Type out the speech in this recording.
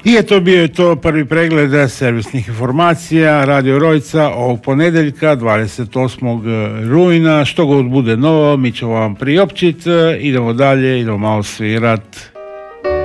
I eto, bio je to prvi pregled servisnih informacija Radio Rojca ovog ponedjeljka 28. rujna. Što god bude novo, mi ćemo vam priopćiti. Idemo dalje, idemo malo svirat.